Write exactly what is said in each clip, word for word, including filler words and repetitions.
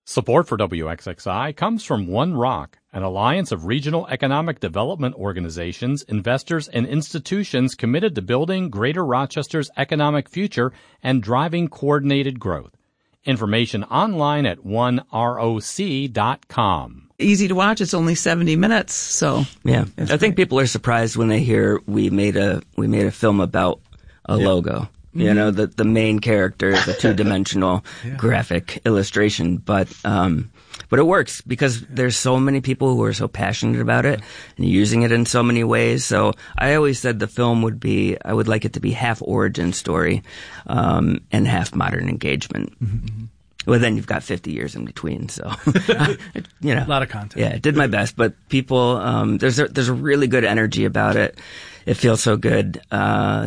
Support for W X X I comes from One Rock, an alliance of regional economic development organizations, investors, and institutions committed to building Greater Rochester's economic future and driving coordinated growth. Information online at one roc dot com. Easy to watch. It's only seventy minutes, so yeah. I great. think people are surprised when they hear we made a we made a film about a yeah. logo. You mm-hmm. know, the the main character is a two-dimensional yeah. graphic illustration, but um, but it works because there's so many people who are so passionate about it and using it in so many ways. So I always said the film would be, I would like it to be half origin story um, and half modern engagement. Mm-hmm. Well, then you've got fifty years in between, so you know, a lot of content. Yeah, I did my best, but people, um, there's a, there's a really good energy about it. It feels so good. Uh,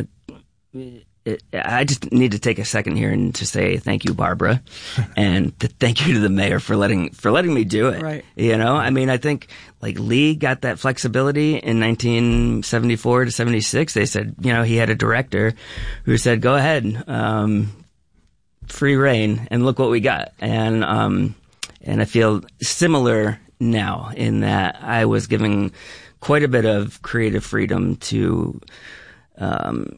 It, I just need to take a second here and to say thank you, Barbara, and to thank you to the mayor for letting for letting me do it. Right. You know, I mean, I think like Lee got that flexibility in nineteen seventy-four to seventy-six. They said, you know, he had a director who said, "Go ahead, um, free reign," and look what we got. And um, and I feel similar now in that I was giving quite a bit of creative freedom to. Um,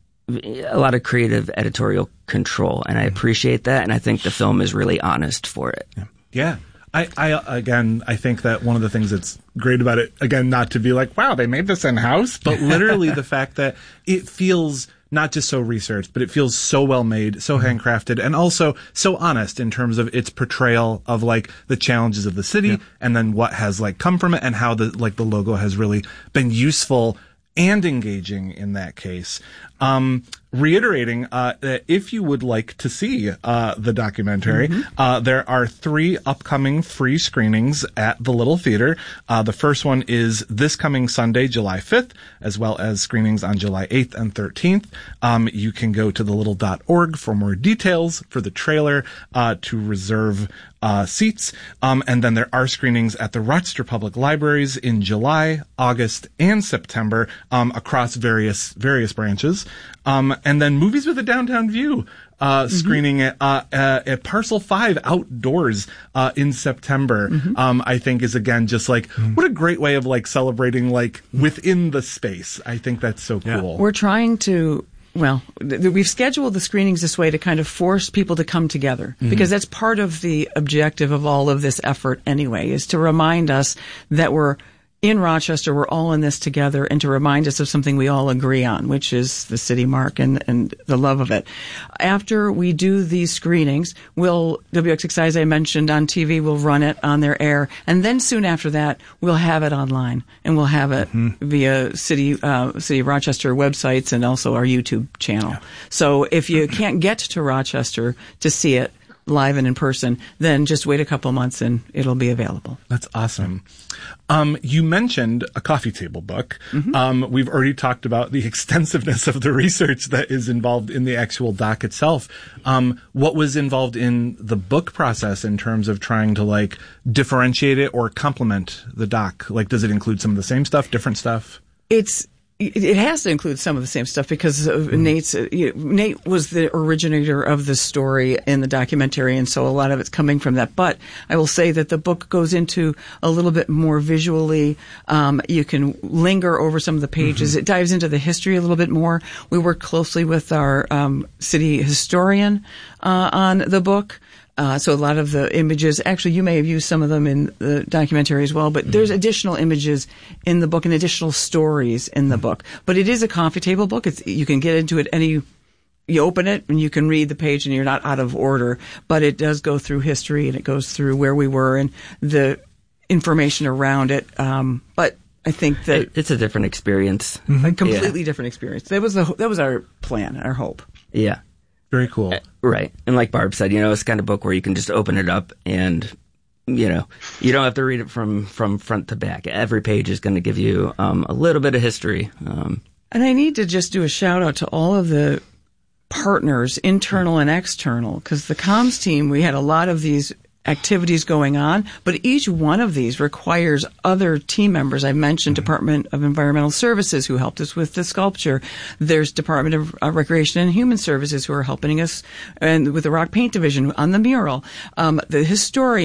a lot of creative editorial control, and I appreciate that, and I think the film is really honest for it. Yeah. yeah. I, I, again, I think that one of the things that's great about it, again, not to be like, wow, they made this in-house, but literally the fact that it feels not just so researched, but it feels so well made, so handcrafted, and also so honest in terms of its portrayal of like the challenges of the city yeah. and then what has like come from it and how the, like the logo has really been useful and engaging in that case. Um, reiterating uh, that if you would like to see uh, the documentary, mm-hmm. uh, there are three upcoming free screenings at the Little Theater. Uh, the first one is this coming Sunday, July fifth, as well as screenings on July eighth and thirteenth. Um, you can go to the little dot org for more details for the trailer uh, to reserve uh, seats. Um, and then there are screenings at the Rochester Public Libraries in July, August, and September um, across various various branches. Um, and then Movies with a Downtown View, uh, mm-hmm. screening at, uh, uh, at Parcel five outdoors, uh, in September, mm-hmm. um, I think is again, just like, mm-hmm. what a great way of like celebrating like within the space. I think that's so yeah. cool. We're trying to, well, th- we've scheduled the screenings this way to kind of force people to come together mm-hmm. because that's part of the objective of all of this effort anyway, is to remind us that we're in Rochester, we're all in this together, and to remind us of something we all agree on, which is the city mark and, and the love of it. After we do these screenings, we'll, W X X I, as I mentioned, on T V, we'll run it on their air, and then soon after that, we'll have it online, and we'll have it mm-hmm. via City, uh, City of Rochester websites and also our YouTube channel. Yeah. So if you can't get to Rochester to see it live and in person, then just wait a couple months and it'll be available. That's awesome. Um, you mentioned a coffee table book. Mm-hmm. Um, we've already talked about the extensiveness of the research that is involved in the actual doc itself. Um, what was involved in the book process in terms of trying to like differentiate it or complement the doc? Like, does it include some of the same stuff, different stuff? It's It has to include some of the same stuff because of mm. Nate's. Uh, you know, Nate was the originator of the story in the documentary, and so a lot of it's coming from that. But I will say that the book goes into a little bit more visually. Um, you can linger over some of the pages. Mm-hmm. It dives into the history a little bit more. We work closely with our um, city historian uh, on the book. Uh, so a lot of the images, actually you may have used some of them in the documentary as well, but mm-hmm. there's additional images in the book and additional stories in the mm-hmm. book. But it is a coffee table book. It's, you can get into it any, you open it and you can read the page and you're not out of order, but it does go through history and it goes through where we were and the information around it. Um, but I think that it's a different experience. Mm-hmm. A completely yeah. different experience. That was the, that was our plan, our hope. Yeah. Very cool. Uh, right. And like Barb said, you know, it's the kind of book where you can just open it up and, you know, you don't have to read it from, from front to back. Every page is going to give you um, a little bit of history. Um, and I need to just do a shout out to all of the partners, internal and external, because the comms team, we had a lot of these activities going on, but each one of these requires other team members. I mentioned mm-hmm. Department of Environmental Services, who helped us with the sculpture. There's Department of uh, Recreation and Human Services, who are helping us and with the Rock Paint Division on the mural. Um, the historian